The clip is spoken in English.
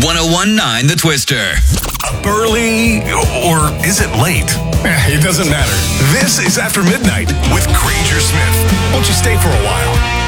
1019 The Twister. Early, or is it late? It doesn't matter. This is After Midnight with Granger Smith. Won't you stay for a while?